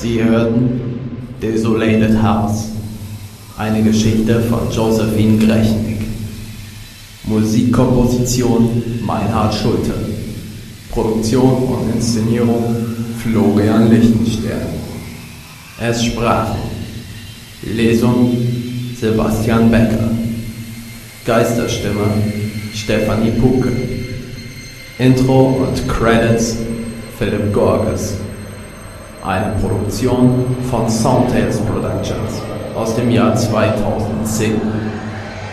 Sie hörten Desolated House, eine Geschichte von Josephine Grechnick. Musikkomposition Meinhard Schulte. Produktion und Inszenierung Florian Lichtenstern. Es sprachen Lesung Sebastian Becker, Geisterstimme Stefanie Puke, Intro und Credits Philipp Gorges. Eine Produktion von Soundtales Productions aus dem Jahr 2010.